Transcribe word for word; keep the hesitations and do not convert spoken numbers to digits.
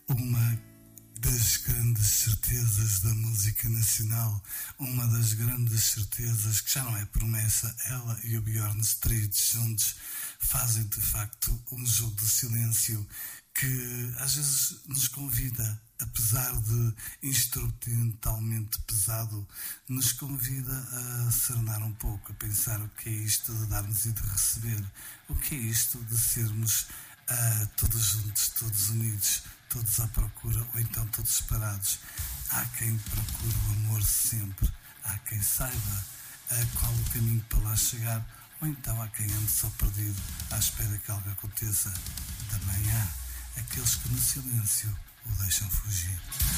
Uma das grandes certezas da música nacional, uma das grandes certezas que já não é promessa, ela e o Bjorn Strid juntos fazem de facto um jogo de silêncio que às vezes nos convida, apesar de instrumentalmente pesado, nos convida a serenar um pouco, a pensar o que é isto de darmos e de receber, o que é isto de sermos uh, todos juntos, todos unidos, todos à procura, ou então todos separados. Há quem procure o amor sempre, há quem saiba uh, qual o caminho para lá chegar, ou então há quem ande só perdido, à espera que algo aconteça. Também há aqueles que no silêncio o deixam fugir.